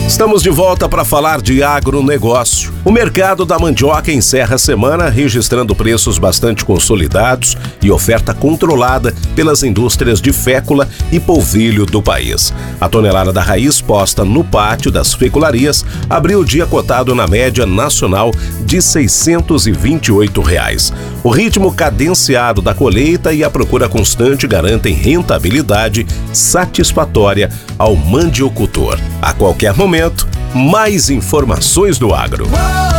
Estamos de volta para falar de agronegócio. O mercado da mandioca encerra a semana registrando preços bastante consolidados e oferta controlada pelas indústrias de fécula e polvilho do país. A tonelada da raiz posta no pátio das fecularias abriu o dia cotado na média nacional de R$ 628. O ritmo cadenciado da colheita e a procura constante garantem rentabilidade satisfatória ao mandiocultor. A qualquer momento, mais informações do agro.